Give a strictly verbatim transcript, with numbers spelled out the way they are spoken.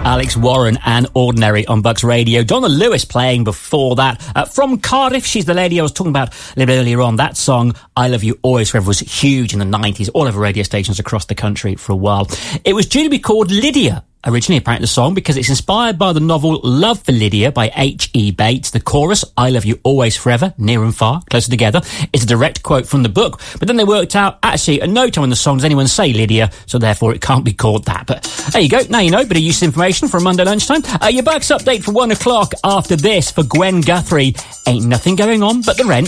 Alex Warren and Ordinary on Bucks Radio. Donna Lewis playing before that. Uh, from Cardiff, she's the lady I was talking about a little earlier on. That song, I Love You Always Forever, was huge in the nineties, all over radio stations across the country for a while. It was due to be called Lydia originally, apparently, the song, because it's inspired by the novel Love for Lydia by H E Bates. The chorus, I Love You Always Forever, near and far, closer together, is a direct quote from the book. But then they worked out, actually, at no time in the song does anyone say Lydia, so therefore it can't be called that. But there you go. Now you know. Bit of useful information for a Monday lunchtime. Uh, your Bucks update for one o'clock after this for Gwen Guthrie. Ain't nothing going on but the rent.